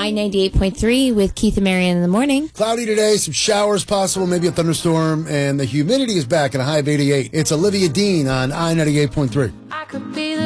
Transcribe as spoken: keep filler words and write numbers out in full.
I ninety-eight point three with Keith and Marianne in the morning. Cloudy today, some showers possible, maybe a thunderstorm, and the humidity is back at a high of eighty-eight. It's Olivia Dean on I ninety-eight point three. I could be